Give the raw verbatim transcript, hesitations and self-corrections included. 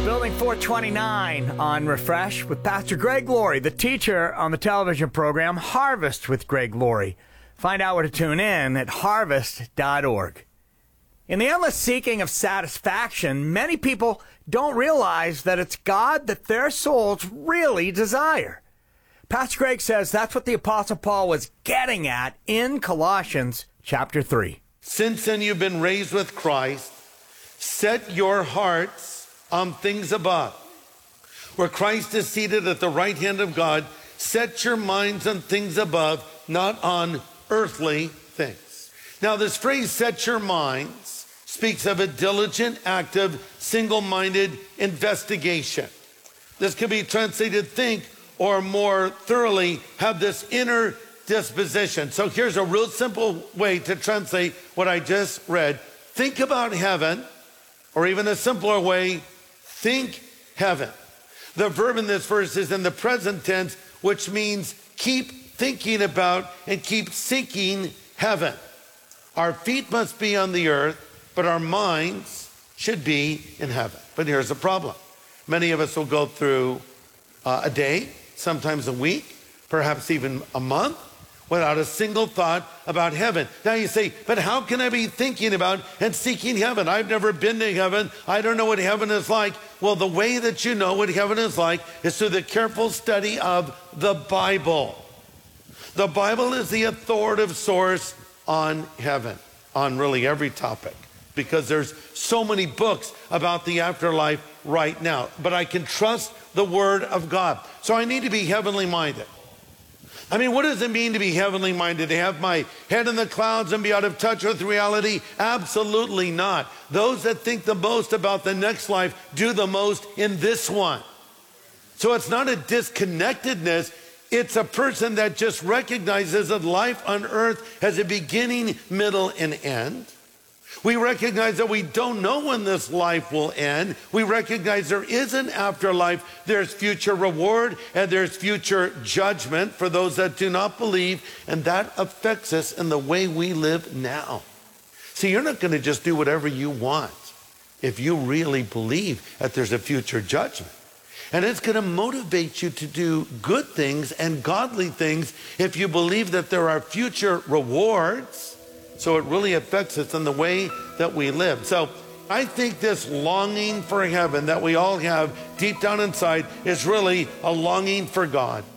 Building four twenty-nine on Refresh with Pastor Greg Laurie, the teacher on the television program Harvest with Greg Laurie. Find out where to tune in at harvest dot org. In the endless seeking of satisfaction, many people don't realize that it's God that their souls really desire. Pastor Greg says that's what the Apostle Paul was getting at in Colossians chapter three. Since then you've been raised with Christ, set your hearts on things above, where Christ is seated at the right hand of God. Set your minds on things above, not on earthly things. Now this phrase, set your minds, speaks of a diligent, active, single-minded investigation. This could be translated think, or more thoroughly, have this inner disposition. So here's a real simple way to translate what I just read. Think about heaven, or even a simpler way, think heaven. The verb in this verse is in the present tense, which means keep thinking about and keep seeking heaven. Our feet must be on the earth, but our minds should be in heaven. But here's the problem. Many of us will go through uh, a day, sometimes a week, perhaps even a month, without a single thought about heaven. Now you say, but how can I be thinking about and seeking heaven? I've never been to heaven. I don't know what heaven is like. Well, the way that you know what heaven is like is through the careful study of the Bible. The Bible is the authoritative source on heaven, on really every topic, because there's so many books about the afterlife right now. But I can trust the Word of God. So I need to be heavenly minded. I mean, what does it mean to be heavenly minded? To have my head in the clouds and be out of touch with reality? Absolutely not. Those that think the most about the next life do the most in this one. So it's not a disconnectedness. It's a person that just recognizes that life on earth has a beginning, middle, and end. We recognize that we don't know when this life will end. We recognize there is an afterlife. There's future reward and there's future judgment for those that do not believe. And that affects us in the way we live now. See, you're not going to just do whatever you want if you really believe that there's a future judgment. And it's going to motivate you to do good things and godly things if you believe that there are future rewards. So it really affects us in the way that we live. So I think this longing for heaven that we all have deep down inside is really a longing for God.